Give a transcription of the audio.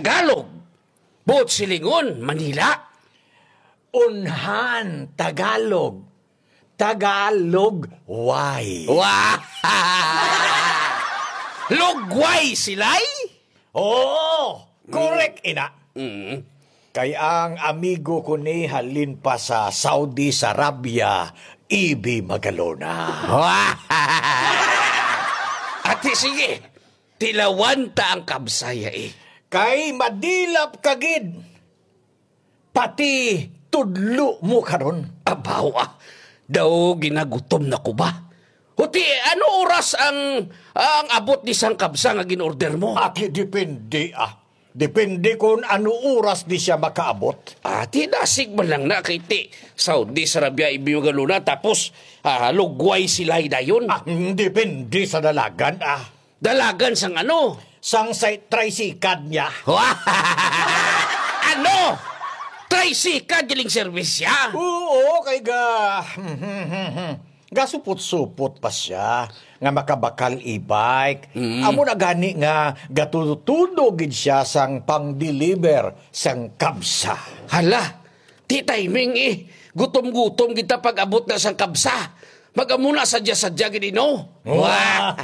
Tagalog. Buot Silingon, Manila. Unhan, Tagalog. Tagalog, why? Wow! Lugway silay? Oo, correct, ina. Mm. Kay ang amigo ko ni halin pa sa Saudi Arabia, Ibi Magalona. Ate, sige. Tilawan ta ang kabsaya eh. Kay madilap kagid. Pati tudlo mo karon. Abaw ah. Daw ginagutom na ko ba? Huti, ano oras ang abot ni sang kabsa nga ginorder mo? Ati depende Depende kung ano oras di siya makaabot. Tinasig man lang na kay ti. Saudi Arabia, Ibi Magalona, tapos lugway silay dayon. Depende sa dalagan Dalagan sang ano? Sang say tricycad niya. Ano? Tricycle giling service siya? Oo, kay gasupot-supot pa siya nga makabakal e-bike. Amo na gani nga gatutudo gid siya sang pang-deliver sang kabsa. Hala, ti timing eh. Gutom-gutom kita pag abot na sang kabsa. Magamuna sadya-sadya gid no. Wow.